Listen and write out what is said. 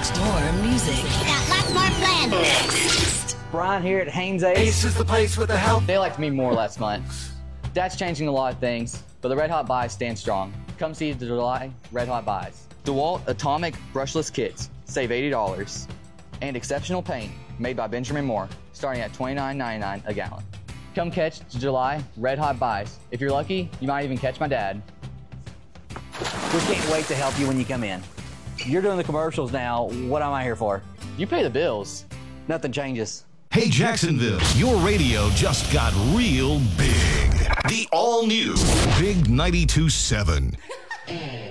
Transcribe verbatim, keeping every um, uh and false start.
Next. More music. Got lots more planned. Next. Brian here at Haynes Ace. Ace is the place with the help. They liked me more last month. That's changing a lot of things, but the Red Hot Buys stand strong. Come see the July Red Hot Buys. DeWalt Atomic Brushless Kits. Save eighty dollars. And exceptional paint made by Benjamin Moore, starting at twenty-nine ninety-nine a gallon. Come catch the July Red Hot Buys. If you're lucky, you might even catch my dad. We can't wait to help you when you come in. You're doing the commercials now. What am I here for? You pay the bills. Nothing changes. Hey, Jacksonville, your radio just got real big. The all-new Big ninety-two point seven.